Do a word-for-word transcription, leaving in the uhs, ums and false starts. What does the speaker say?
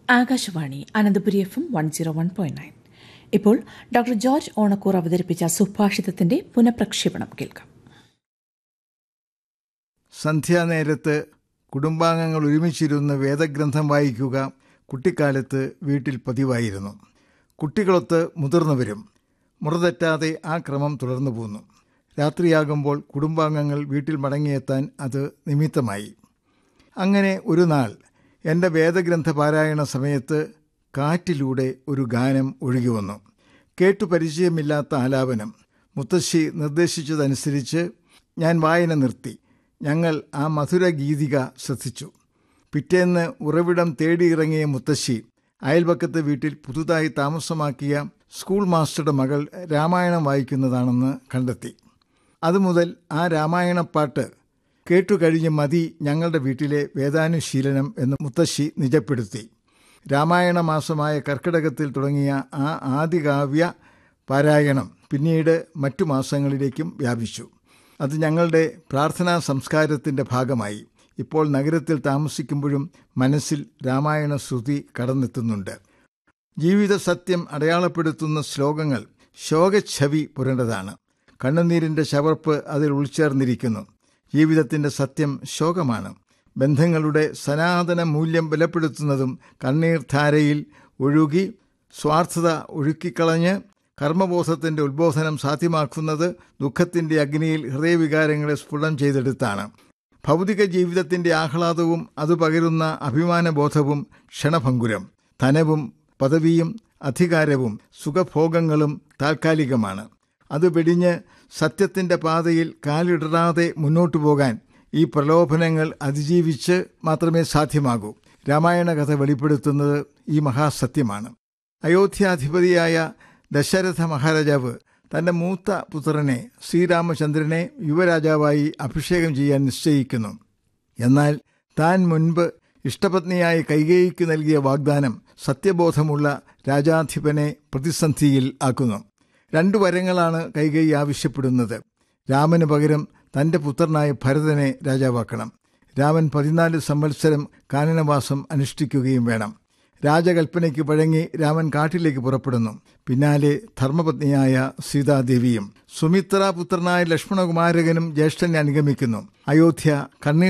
Akashvani Ananthapuri F M one zero one point nine. ഇപ്പോൾ doctor George Onakkoor അവതരിപ്പിച്ച സുഭാഷിതത്തിന്റെ പുനഃപ്രക്ഷേപണം കേൾക്കാം. സന്ധ്യാനേരത്ത് കുടുംബാംഗങ്ങൾ ഒരുമിച്ചിരുന്ന് വേദഗ്രന്ഥം വായിക്കുക കുട്ടിക്കാലത്ത് വീട്ടിൽ പതിവായിരുന്നു. കുട്ടികളൊത്ത് മുതിർന്നവരും മുറതെറ്റാതെ ആ ക്രമം തുടർന്നു പോന്നു. രാത്രിയാകുമ്പോൾ കുടുംബാംഗങ്ങൾ വീട്ടിൽ മടങ്ങിയെത്താൻ അത് നിമിത്തമായി. അങ്ങനെ ഒരു നാൾ എൻ്റെ വേദഗ്രന്ഥ പാരായണ സമയത്ത് കാറ്റിലൂടെ ഒരു ഗാനം ഒഴുകി വന്നു. കേട്ടു പരിചയമില്ലാത്ത ആലാപനം. മുത്തശ്ശി നിർദ്ദേശിച്ചതനുസരിച്ച് ഞാൻ വായന നിർത്തി. ഞങ്ങൾ ആ മധുര ഗീതിക ശ്രദ്ധിച്ചു. പിറ്റേന്ന് ഉറവിടം തേടിയിറങ്ങിയ മുത്തശ്ശി അയൽപക്കത്തെ വീട്ടിൽ പുതുതായി താമസമാക്കിയ സ്കൂൾ മാസ്റ്ററുടെ മകൾ രാമായണം വായിക്കുന്നതാണെന്ന് കണ്ടെത്തി. അതുമുതൽ ആ രാമായണപ്പാട്ട് കേട്ടുകഴിഞ്ഞ് മതി ഞങ്ങളുടെ വീട്ടിലെ വേദാനുശീലനം എന്ന് മുത്തശ്ശി നിജപ്പെടുത്തി. രാമായണ മാസമായ കർക്കിടകത്തിൽ തുടങ്ങിയ ആ ആദികാവ്യ പാരായണം പിന്നീട് മറ്റു മാസങ്ങളിലേക്കും വ്യാപിച്ചു. അത് ഞങ്ങളുടെ പ്രാർത്ഥനാ സംസ്കാരത്തിൻ്റെ ഭാഗമായി. ഇപ്പോൾ നഗരത്തിൽ താമസിക്കുമ്പോഴും മനസ്സിൽ രാമായണ ശ്രുതി കടന്നെത്തുന്നുണ്ട്. ജീവിത സത്യം അടയാളപ്പെടുത്തുന്ന ശ്ലോകങ്ങൾ ശോകച്ഛവി പുരണ്ടതാണ്. കണ്ണുനീരിൻ്റെ ചവർപ്പ് അതിൽ ഉൾച്ചേർന്നിരിക്കുന്നു. ജീവിതത്തിൻ്റെ സത്യം ശോകമാണ്. ബന്ധങ്ങളുടെ സനാതന മൂല്യം ബലപ്പെടുത്തുന്നതും കണ്ണീർധാരയിൽ ഒഴുകി സ്വാർത്ഥത ഒഴുക്കിക്കളഞ്ഞ് കർമ്മബോധത്തിൻ്റെ ഉത്ബോധനം സാധ്യമാക്കുന്നത് ദുഃഖത്തിൻ്റെ അഗ്നിയിൽ ഹൃദയവികാരങ്ങളെ സ്ഫുടം ചെയ്തെടുത്താണ്. ഭൗതിക ജീവിതത്തിൻ്റെ ആഹ്ലാദവും അത് പകരുന്ന അഭിമാനബോധവും ക്ഷണഭങ്കുരം. ധനവും പദവിയും അധികാരവും സുഖഭോഗങ്ങളും താൽക്കാലികമാണ്. അത് വെടിഞ്ഞ് സത്യത്തിൻ്റെ പാതയിൽ കാലിടറാതെ മുന്നോട്ടു പോകാൻ ഈ പ്രലോഭനങ്ങൾ അതിജീവിച്ച് മാത്രമേ സാധ്യമാകൂ. രാമായണ കഥ വെളിപ്പെടുത്തുന്നത് ഈ മഹാസത്യമാണ്. അയോധ്യാധിപതിയായ ദശരഥ മഹാരാജാവ് തൻ്റെ മൂത്ത പുത്രനെ ശ്രീരാമചന്ദ്രനെ യുവരാജാവായി അഭിഷേകം ചെയ്യാൻ നിശ്ചയിക്കുന്നു. എന്നാൽ താൻ മുൻപ് ഇഷ്ടപത്നിയായ കൈകേയിക്ക് നൽകിയ വാഗ്ദാനം സത്യബോധമുള്ള രാജാധിപനെ പ്രതിസന്ധിയിൽ ആക്കുന്നു. രണ്ടു വരങ്ങളാണ് കൈകേയി ആവശ്യപ്പെടുന്നത്. രാമന് പകരം തൻ്റെ പുത്രനായ ഭരതനെ രാജാവാക്കണം. രാമൻ പതിനാല് സംവത്സരം കാനനവാസം അനുഷ്ഠിക്കുകയും വേണം. രാജകൽപ്പനയ്ക്ക് വഴങ്ങി രാമൻ കാട്ടിലേക്ക് പുറപ്പെടുന്നു. പിന്നാലെ ധർമ്മപത്നിയായ സീതാദേവിയും. സുമിത്രാപുത്രനായ ലക്ഷ്മണകുമാരകനും ജ്യേഷ്ഠനെ അനുഗമിക്കുന്നു. അയോധ്യ കണ്ണീർ